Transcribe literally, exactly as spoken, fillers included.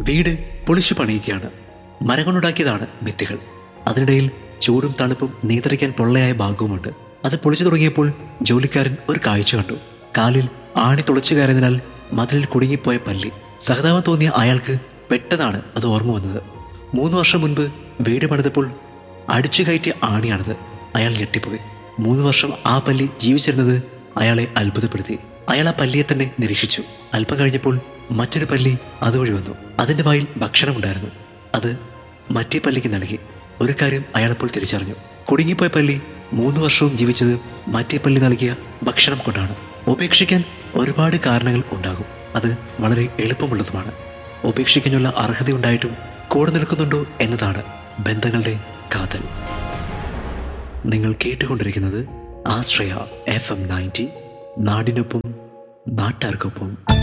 വീട് പൊളിച്ചു പണിയുകയാണ്. മരം കൊണ്ടുണ്ടാക്കിയതാണ് ഭിത്തികൾ. അതിനിടയിൽ ചൂടും തണുപ്പും നിയന്ത്രിക്കാൻ പൊള്ളയായ ഭാഗവുമുണ്ട്. അത് പൊളിച്ചു തുടങ്ങിയപ്പോൾ ജോലിക്കാരൻ ഒരു കാഴ്ച കണ്ടു. കാലിൽ ആണി തുളച്ചു കയറിയതിനാൽ മതിലിൽ കുടുങ്ങിപ്പോയ പല്ലി. സഹതാപം തോന്നിയ അയാൾക്ക് പെട്ടെന്നാണ് അത് ഓർമ്മ വന്നത്. മൂന്ന് വർഷം മുൻപ് വീട് പണിതപ്പോൾ അടിച്ചു കയറ്റിയ ആണിയാണത്. അയാൾ ഞെട്ടിപ്പോയി. മൂന്ന് വർഷം ആ പല്ലി ജീവിച്ചിരുന്നത് അയാളെ അത്ഭുതപ്പെടുത്തി. അയാൾ ആ പല്ലിയെ തന്നെ നിരീക്ഷിച്ചു. അല്പം കഴിഞ്ഞപ്പോൾ മറ്റൊരു പല്ലി അതുവഴി വന്നു. അതിന്റെ വായിൽ ഭക്ഷണമുണ്ടായിരുന്നു. അത് മറ്റേ പല്ലിക്ക് നൽകി. ഒരു കാര്യം അയാളപ്പോൾ തിരിച്ചറിഞ്ഞു. കുടുങ്ങിപ്പോയ പല്ലി മൂന്ന് വർഷവും ജീവിച്ചത് മറ്റേ പല്ലി നൽകിയ ഭക്ഷണം കൊണ്ടാണ്. ഉപേക്ഷിക്കാൻ ഒരുപാട് കാരണങ്ങൾ ഉണ്ടാകും. അത് വളരെ എളുപ്പമുള്ളതുമാണ്. ഉപേക്ഷിക്കാനുള്ള അർഹതയുണ്ടായിട്ടും കൂടെ നിൽക്കുന്നുണ്ടോ എന്നതാണ് ബന്ധങ്ങളുടെ കാതൽ. നിങ്ങൾ കേട്ടുകൊണ്ടിരിക്കുന്നത് ആശ്രയ എഫ് എം നയൻറ്റി, നാടിനൊപ്പം നാട്ടാർക്കൊപ്പം.